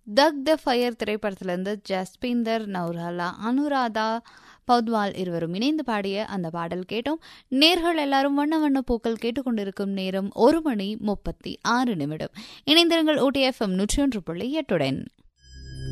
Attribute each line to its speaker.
Speaker 1: தக் the fire திரைப்படத்திலிருந்து ஜஸ்பீந்தர் நௌராலா, அனுராதா பௌத்வால் இருவரும் இணைந்து பாடிய அந்த பாடல் கேட்டோம். நேர்கள் எல்லாரும் வண்ண வண்ண பூக்கள் கேட்டுக்கொண்டிருக்கும் நேரம் 1:36 இணைந்திருங்கள் OTFM 101.8.